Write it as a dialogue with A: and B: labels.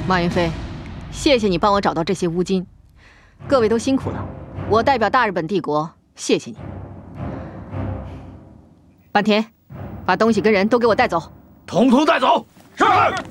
A: 马云飞，谢谢你帮我找到这些乌金，各位都辛苦了，我代表大日本帝国谢谢你。坂田，把东西跟人都给我带走，
B: 统统带走。是。